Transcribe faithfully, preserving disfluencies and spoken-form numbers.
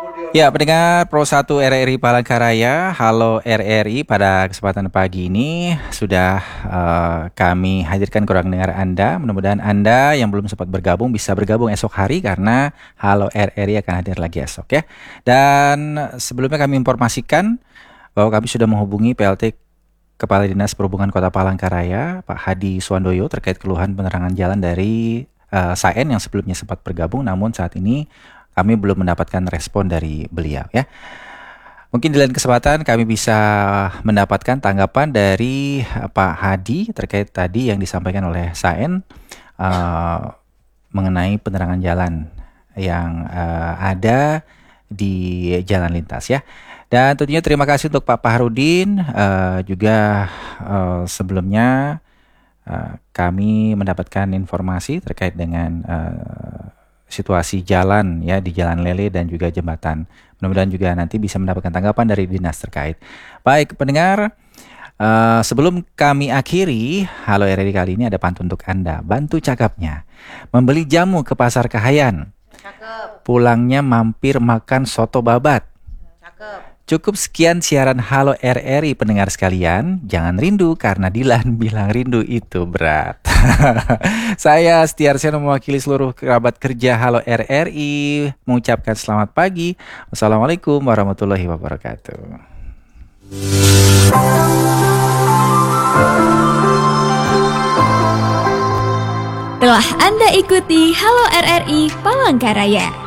Ya, pendengar Pro satu R R I Palangkaraya, halo R R I, pada kesempatan pagi ini sudah uh, kami hadirkan ke ruang dengar Anda. Mudah-mudahan Anda yang belum sempat bergabung bisa bergabung esok hari karena halo R R I akan hadir lagi esok ya. Dan sebelumnya kami informasikan bahwa kami sudah menghubungi P L T Kepala Dinas Perhubungan Kota Palangkaraya, Pak Hadi Suwandoyo, terkait keluhan penerangan jalan dari uh, S A N yang sebelumnya sempat bergabung, namun saat ini kami belum mendapatkan respon dari beliau ya. Mungkin di lain kesempatan kami bisa mendapatkan tanggapan dari Pak Hadi terkait tadi yang disampaikan oleh S A N uh, mengenai penerangan jalan yang uh, ada di jalan lintas ya. Dan tentunya terima kasih untuk Pak Paharudin, uh, juga uh, sebelumnya uh, kami mendapatkan informasi terkait dengan uh, situasi jalan ya di Jalan Lele dan juga jembatan. Mudah-mudahan juga nanti bisa mendapatkan tanggapan dari dinas terkait. Baik pendengar, uh, sebelum kami akhiri Halo R R I kali ini ada pantun untuk Anda. Bantu cakapnya. Membeli jamu ke Pasar Kahayan. Cakep. Pulangnya mampir makan soto babat. Cakep. Cukup sekian siaran Halo R R I pendengar sekalian. Jangan rindu karena Dilan bilang rindu itu berat. Saya Setiarsiano mewakili seluruh kerabat kerja Halo R R I mengucapkan selamat pagi. Wassalamualaikum warahmatullahi wabarakatuh. Telah Anda ikuti Halo R R I Palangkaraya.